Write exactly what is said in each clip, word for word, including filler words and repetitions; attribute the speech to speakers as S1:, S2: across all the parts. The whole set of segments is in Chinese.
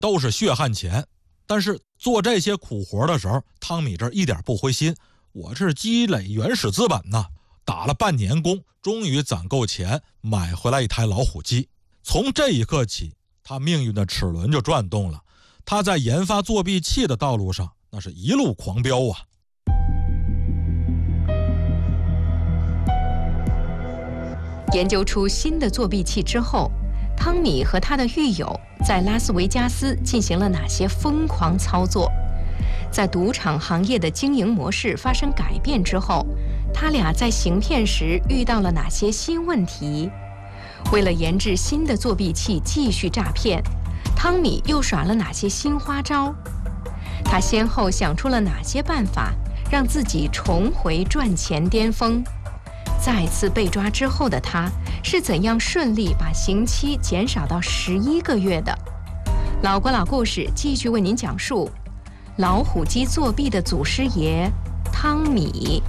S1: 都是血汗钱。但是做这些苦活的时候，汤米这一点不灰心，我是积累原始资本呢，打了半年工，终于攒够钱买回来一台老虎机。从这一刻起，他命运的齿轮就转动了，他在研发作弊器的道路上那是一路狂飙啊。
S2: 研究出新的作弊器之后，汤米和他的狱友在拉斯维加斯进行了哪些疯狂操作？在赌场行业的经营模式发生改变之后，他俩在行骗时遇到了哪些新问题？为了研制新的作弊器继续诈骗，汤米又耍了哪些新花招？他先后想出了哪些办法，让自己重回赚钱巅峰？再次被抓之后的他是怎样顺利把刑期减少到十一个月的？老郭老故事继续为您讲述老虎机作弊的祖师爷汤米。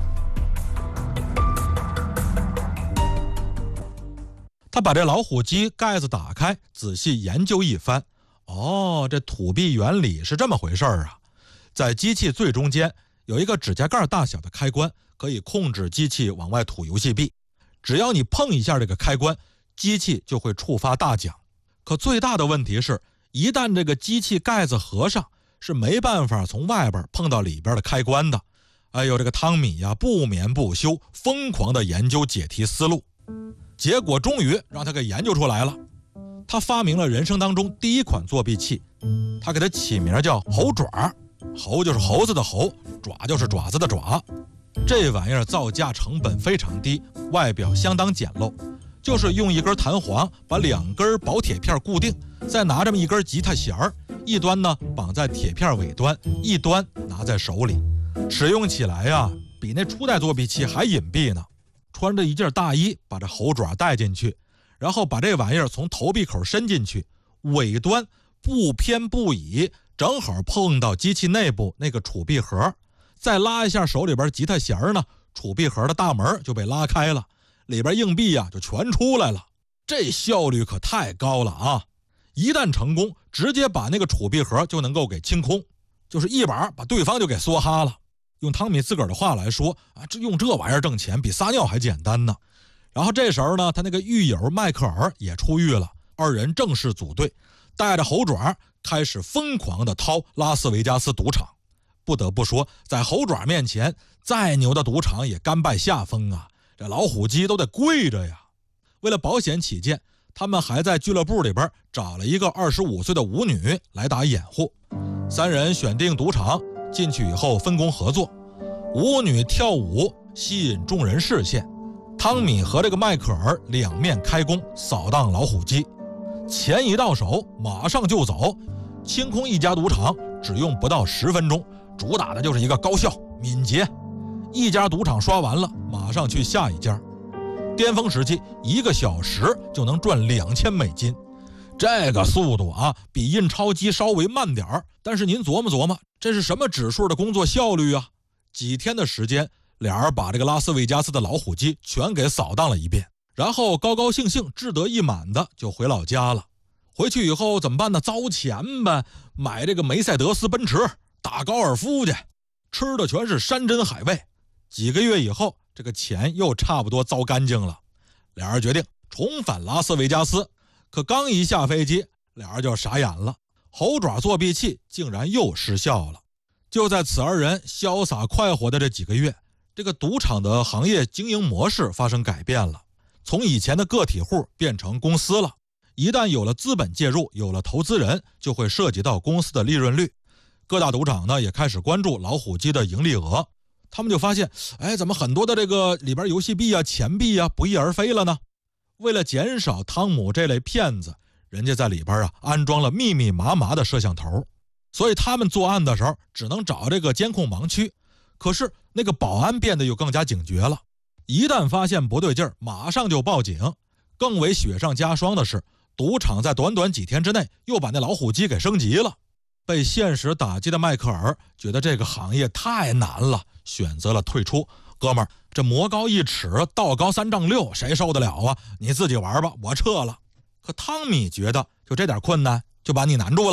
S1: 他把这老虎机盖子打开，仔细研究一番。哦，这土币原理是这么回事儿啊！在机器最中间有一个指甲盖大小的开关，可以控制机器往外吐游戏币。只要你碰一下这个开关，机器就会触发大奖。可最大的问题是，一旦这个机器盖子合上，是没办法从外边碰到里边的开关的。哎呦，这个汤米呀，不眠不休，疯狂地研究解题思路。结果终于让他给研究出来了。他发明了人生当中第一款作弊器，他给它起名叫猴爪。猴就是猴子的猴，爪就是爪子的爪。这玩意儿造价成本非常低，外表相当简陋，就是用一根弹簧把两根薄铁片固定，再拿这么一根吉他弦儿，一端呢绑在铁片尾端，一端拿在手里。使用起来呀，比那初代作弊器还隐蔽呢。穿着一件大衣，把这猴爪带进去，然后把这玩意儿从头闭口伸进去，尾端不偏不倚，正好碰到机器内部那个储币盒，再拉一下手里边吉他弦呢，储币盒的大门就被拉开了，里边硬币啊就全出来了。这效率可太高了啊！一旦成功，直接把那个储币盒就能够给清空，就是一把把对方就给梭哈了。用汤米自个儿的话来说啊，这用这玩意儿挣钱比撒尿还简单呢。然后这时候呢，他那个狱友迈克尔也出狱了，二人正式组队，带着猴爪开始疯狂地掏拉斯维加斯赌场。不得不说，在猴爪面前，再牛的赌场也甘拜下风啊，这老虎机都得跪着呀。为了保险起见，他们还在俱乐部里边找了一个二十五岁的舞女来打掩护。三人选定赌场，进去以后分工合作，舞女跳舞吸引众人视线，汤米和这个迈克尔两面开弓扫荡老虎机，钱一到手马上就走，清空一家赌场只用不到十分钟，主打的就是一个高效敏捷。一家赌场刷完了，马上去下一家，巅峰时期一个小时就能赚两千美金。这个速度啊，比印钞机稍微慢点儿，但是您琢磨琢磨，这是什么指数的工作效率啊？几天的时间，俩人把这个拉斯维加斯的老虎机全给扫荡了一遍，然后高高兴兴志得意满的就回老家了。回去以后怎么办呢？糟钱呗，买这个梅赛德斯奔驰，打高尔夫去，吃的全是山珍海味。几个月以后，这个钱又差不多糟干净了，俩人决定重返拉斯维加斯。可刚一下飞机，俩人就傻眼了，猴爪作弊器竟然又失效了。就在此二人潇洒快活的这几个月，这个赌场的行业经营模式发生改变了，从以前的个体户变成公司了。一旦有了资本介入，有了投资人，就会涉及到公司的利润率。各大赌场呢也开始关注老虎机的盈利额，他们就发现，哎，怎么很多的这个里边游戏币啊、钱币啊不翼而飞了呢？为了减少汤姆这类骗子，人家在里边啊安装了密密麻麻的摄像头，所以他们作案的时候只能找这个监控盲区。可是那个保安变得又更加警觉了，一旦发现不对劲儿，马上就报警。更为雪上加霜的是，赌场在短短几天之内又把那老虎机给升级了。被现实打击的迈克尔觉得这个行业太难了，选择了退出。哥们儿，这魔高一尺，道高三丈六，谁受得了啊？你自己玩吧，我撤了。可汤米觉得就这点困难就把你难住了，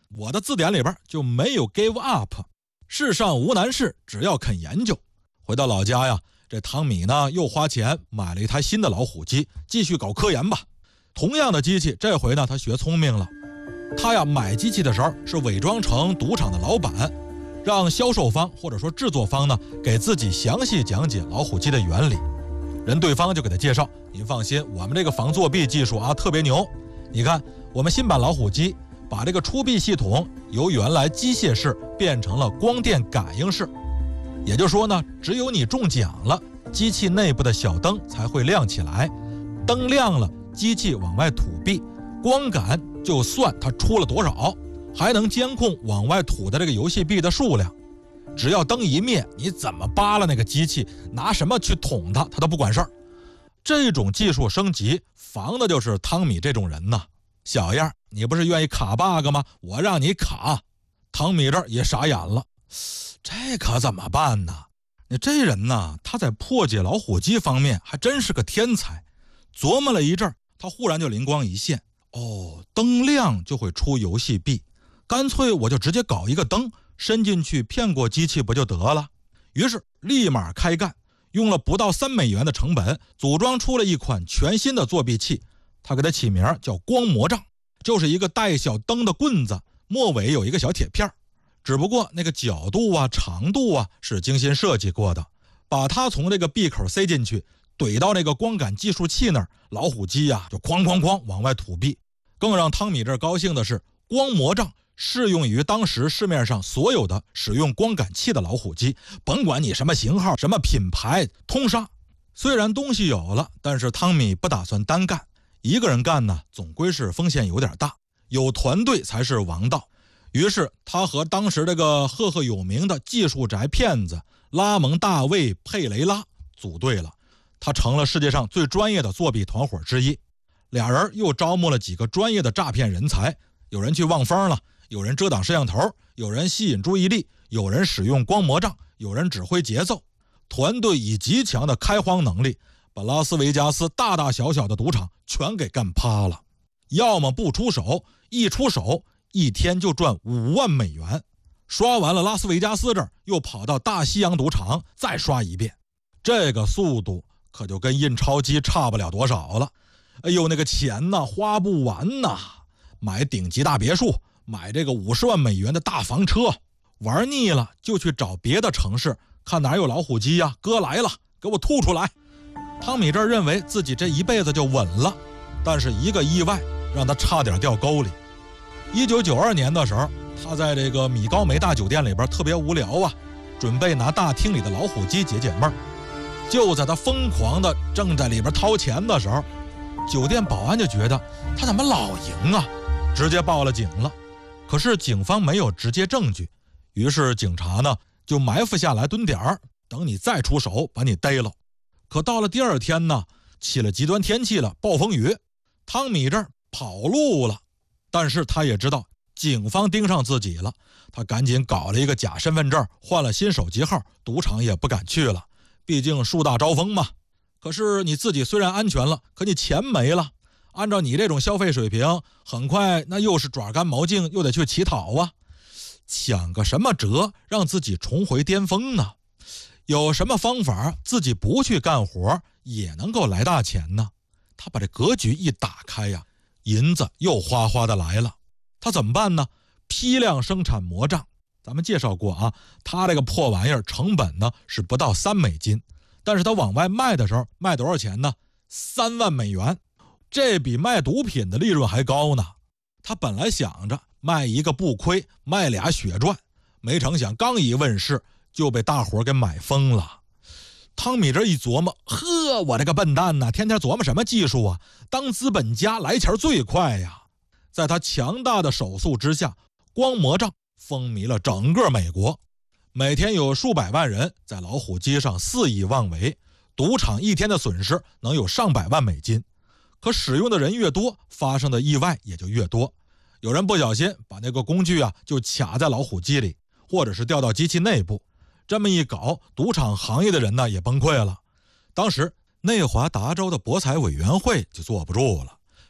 S1: 我的字典里边就没有 give up， 世上无难事，只要肯研究。回到老家呀，这汤米呢又花钱买了一台新的老虎机，继续搞科研吧。同样的机器，这回呢他学聪明了，他呀买机器的时候是伪装成赌场的老板，让销售方或者说制作方呢给自己详细讲解老虎机的原理。人对方就给他介绍，您放心，我们这个防作弊技术啊特别牛。你看我们新版老虎机把这个出币系统由原来机械式变成了光电感应式，也就是说呢，只有你中奖了，机器内部的小灯才会亮起来，灯亮了，机器往外吐币，光感就算它出了多少，还能监控往外吐的这个游戏币的数量。只要灯一灭，你怎么扒拉那个机器，拿什么去捅它，它都不管事儿。这种技术升级防的就是汤米这种人呐。小样，你不是愿意卡 bug 吗？我让你卡。汤米这儿也傻眼了，这可怎么办呢？你这人呢，他在破解老虎机方面还真是个天才。琢磨了一阵，他忽然就灵光一现，哦，灯亮就会出游戏币，干脆我就直接搞一个灯伸进去骗过机器不就得了。于是立马开干，用了不到三美元的成本组装出了一款全新的作弊器。他给它起名叫光魔杖，就是一个带小灯的棍子，末尾有一个小铁片，只不过那个角度啊长度啊是精心设计过的。把它从这个闭口塞进去，怼到那个光感计数器那儿，老虎机啊就哐哐哐往外吐币。更让汤米这儿高兴的是，光魔杖适用于当时市面上所有的使用光感器的老虎机，甭管你什么型号什么品牌，通杀。虽然东西有了，但是汤米不打算单干，一个人干呢总归是风险有点大，有团队才是王道。于是他和当时这个赫赫有名的技术宅骗子拉蒙大卫佩雷拉组队了，他成了世界上最专业的作弊团伙之一。俩人又招募了几个专业的诈骗人才，有人去望风了，有人遮挡摄像头，有人吸引注意力，有人使用光魔杖，有人指挥节奏。团队以极强的开荒能力，把拉斯维加斯大大小小的赌场全给干趴了。要么不出手，一出手一天就赚五万美元。刷完了拉斯维加斯这儿，又跑到大西洋赌场再刷一遍。这个速度可就跟印钞机差不了多少了。哎呦，那个钱呐花不完呐，买顶级大别墅，买这个五十万美元的大房车，玩腻了就去找别的城市，看哪有老虎机呀、啊，哥来了，给我吐出来。汤米这儿认为自己这一辈子就稳了，但是一个意外让他差点掉沟里。一九九二年的时候，他在这个米高梅大酒店里边特别无聊啊，准备拿大厅里的老虎机解解闷儿。就在他疯狂的正在里边掏钱的时候，酒店保安就觉得他怎么老赢啊，直接报了警了。可是警方没有直接证据，于是警察呢就埋伏下来蹲点儿，等你再出手把你逮了。可到了第二天呢，起了极端天气了，暴风雨，汤米这儿跑路了。但是他也知道警方盯上自己了，他赶紧搞了一个假身份证，换了新手机号，赌场也不敢去了，毕竟树大招风嘛。可是你自己虽然安全了，可你钱没了。按照你这种消费水平，很快那又是爪干毛巾，又得去乞讨啊。想个什么辙让自己重回巅峰呢？有什么方法自己不去干活也能够来大钱呢？他把这格局一打开呀，银子又哗哗的来了。他怎么办呢？批量生产魔杖。咱们介绍过啊，他这个破玩意儿成本呢是不到三美金，但是他往外卖的时候卖多少钱呢？三万美元，这比卖毒品的利润还高呢。他本来想着卖一个不亏，卖俩血赚，没成想刚一问世就被大伙给买疯了。汤米这一琢磨，呵，我这个笨蛋呐，天天琢磨什么技术啊？当资本家来钱最快呀！在他强大的手速之下，光魔杖风靡了整个美国，每天有数百万人在老虎机上肆意妄为，赌场一天的损失能有上百万美金。可使用的人越多，发生的意外也就越多。有人不小心把那个工具啊就卡在老虎机里，或者是掉到机器内部。这么一搞，赌场行业的人呢也崩溃了。当时内华达州的博彩委员会就坐不住了，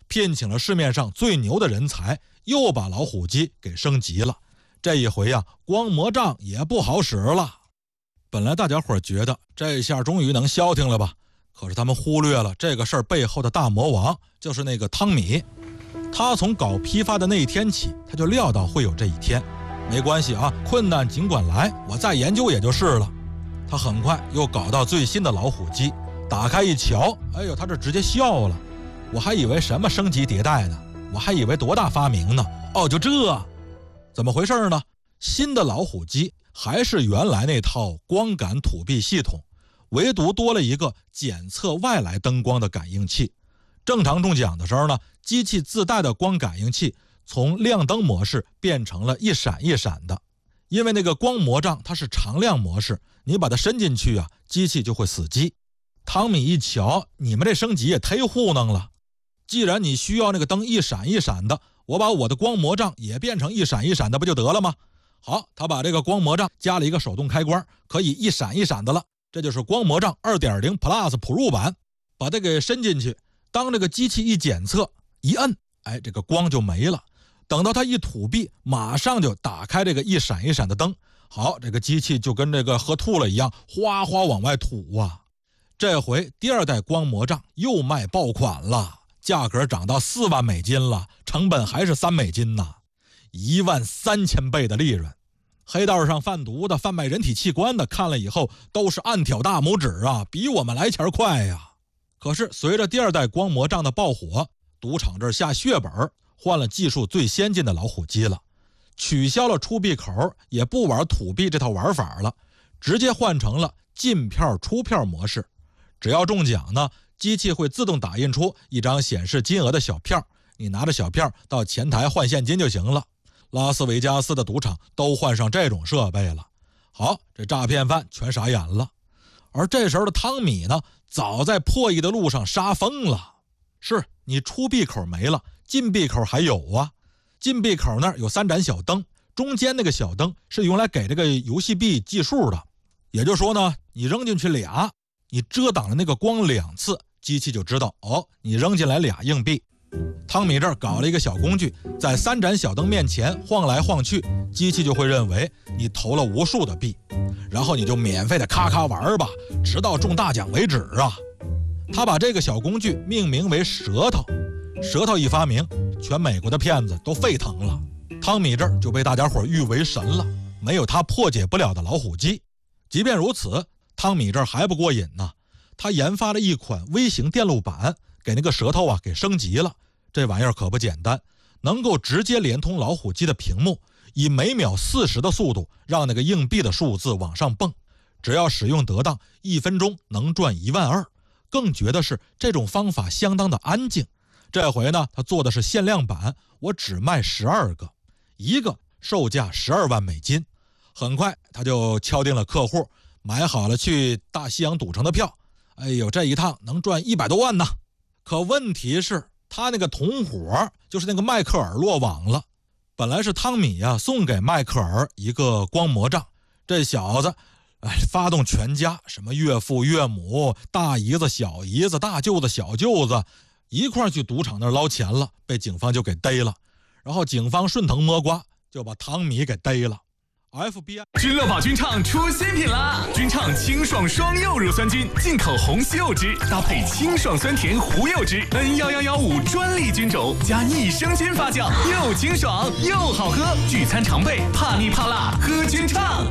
S1: 聘请了市面上最牛的人才，又把老虎机给升级了。这一回呀、啊，光魔杖也不好使了。本来大家伙觉得这下终于能消停了吧，可是他们忽略了这个事儿背后的大魔王，就是那个汤米。他从搞批发的那一天起，他就料到会有这一天。没关系啊，困难尽管来，我再研究也就是了。他很快又搞到最新的老虎机，打开一瞧，哎呦，他这直接笑了。我还以为什么升级迭代呢，我还以为多大发明呢。哦，就这，怎么回事呢？新的老虎机还是原来那套光感土壁系统，唯独多了一个检测外来灯光的感应器。正常中奖的时候呢，机器自带的光感应器从亮灯模式变成了一闪一闪的。因为那个光魔杖它是常亮模式，你把它伸进去啊，机器就会死机。汤米一瞧，你们这升级也忒糊弄了。既然你需要那个灯一闪一闪的，我把我的光魔杖也变成一闪一闪的不就得了吗？好，他把这个光魔杖加了一个手动开关，可以一闪一闪的了。这就是光魔杖 二点零 Plus 普入版。把它给伸进去，当这个机器一检测一摁，哎，这个光就没了。等到它一吐闭，马上就打开这个一闪一闪的灯。好，这个机器就跟这个喝吐了一样，哗哗往外吐啊。这回第二代光魔杖又卖爆款了，价格涨到四万美金了，成本还是三美金呢，一万三千倍的利润。黑道上贩毒的、贩卖人体器官的，看了以后都是暗挑大拇指啊，比我们来钱快呀。可是随着第二代光魔杖的爆火，赌场这儿下血本，换了技术最先进的老虎机了，取消了出币口，也不玩土币这套玩法了，直接换成了进票出票模式。只要中奖呢，机器会自动打印出一张显示金额的小票，你拿着小票到前台换现金就行了。拉斯维加斯的赌场都换上这种设备了。好，这诈骗犯全傻眼了。而这时候的汤米呢，早在破译的路上杀疯了。是你出币口没了，进币口还有啊。进币口那儿有三盏小灯，中间那个小灯是用来给这个游戏币计数的。也就是说呢，你扔进去俩，你遮挡了那个光两次，机器就知道哦，你扔进来俩硬币。汤米这儿搞了一个小工具，在三盏小灯面前晃来晃去，机器就会认为你投了无数的币，然后你就免费的咔咔玩吧，直到中大奖为止啊。他把这个小工具命名为舌头，舌头一发明，全美国的骗子都沸腾了。汤米这儿就被大家伙誉为神了，没有他破解不了的老虎机。即便如此，汤米这儿还不过瘾呢，他研发了一款微型电路板，给那个舌头啊给升级了。这玩意儿可不简单，能够直接连通老虎机的屏幕，以每秒四十的速度让那个硬币的数字往上蹦。只要使用得当，一分钟能赚一万二。更绝的是，这种方法相当的安静。这回呢，他做的是限量版，我只卖十二个，一个售价十二万美金。很快他就敲定了客户，买好了去大西洋赌城的票。哎呦，这一趟能赚一百多万呢。可问题是，他那个同伙就是那个迈克尔落网了。本来是汤米呀、啊、送给迈克尔一个光魔杖，这小子哎，发动全家，什么岳父岳母、大姨子小姨子、大舅子小舅子一块去赌场那儿捞钱了，被警方就给逮了。然后警方顺藤摸瓜就把汤米给逮了。F B I
S3: 君乐宝君畅出新品啦！君畅清爽双柚乳酸菌，进口红西柚汁搭配清爽酸甜胡柚汁 N 一一一五专利菌种加益生菌发酵，又清爽又好喝，聚餐常备，怕腻怕辣喝君畅。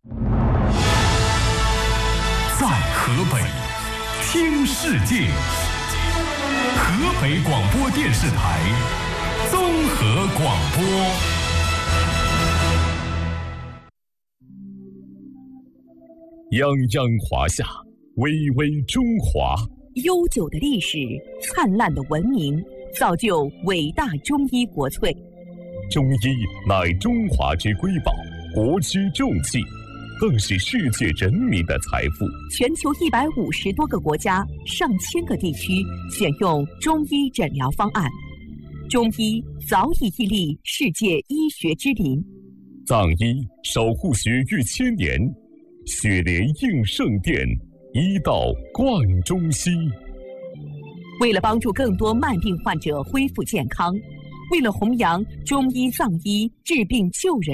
S3: 在河北听世界，河北广播电视台综合广播。泱泱华夏，巍巍中华。
S4: 悠久的历史，灿烂的文明，造就伟大中医国粹。
S3: 中医乃中华之瑰宝，国之重器，更是世界人民的财富。
S4: 全球一百五十多个国家、上千个地区选用中医诊疗方案，中医早已屹立世界医学之林。
S3: 藏医守护学誉千年。雪莲应圣殿，医道贯中西。
S4: 为了帮助更多慢病患者恢复健康，为了弘扬中医藏医治病救人